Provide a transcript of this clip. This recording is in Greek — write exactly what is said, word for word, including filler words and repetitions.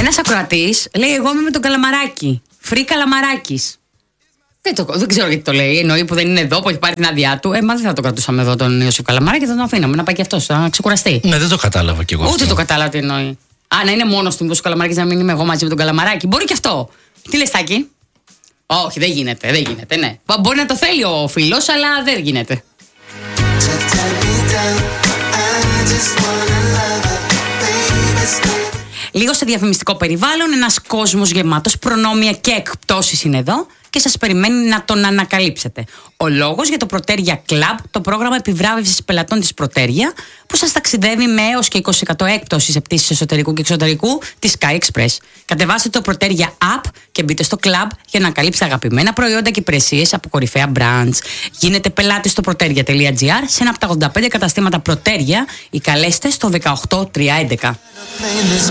Ένας ακροατής λέει: εγώ είμαι με τον Καλαμαράκι. Free Καλαμαράκης. Δεν, το, δεν ξέρω γιατί το λέει. Εννοεί που δεν είναι εδώ, που έχει πάρει την άδειά του. Ε, μα δεν θα το κρατούσαμε εδώ τον Ιωσήφ Καλαμαράκη, θα τον αφήναμε να πάει και αυτό, να ξεκουραστεί. Ναι, δεν το κατάλαβα κι εγώ. Ούτε αυτό. το κατάλαβα τι εννοεί. Α, να είναι μόνος του ο Καλαμαράκης, να μην είμαι εγώ μαζί με τον Καλαμαράκη. Μπορεί και αυτό. Τι λες, Τάκη? Όχι, δεν γίνεται, δεν γίνεται, ναι. Μπορεί να το θέλει ο φίλος, αλλά δεν γίνεται. Λίγο σε διαφημιστικό περιβάλλον, ένας κόσμος γεμάτος προνόμια και εκπτώσεις είναι εδώ και σας περιμένει να τον ανακαλύψετε. Ο λόγος για το Proteria Club, το πρόγραμμα επιβράβευσης πελατών της Proteria, που σας ταξιδεύει με έως και είκοσι τοις εκατό έκπτωση σε πτήσεις εσωτερικού και εξωτερικού της Sky Express. Κατεβάστε το Proteria App και μπείτε στο club για να ανακαλύψετε αγαπημένα προϊόντα και υπηρεσίες από κορυφαία brands. Γίνετε πελάτης στο proteria τελεία gr σε ένα από τα ογδόντα πέντε καταστήματα Proteria ή καλέστε στο δεκαοκτώ τριακόσια έντεκα.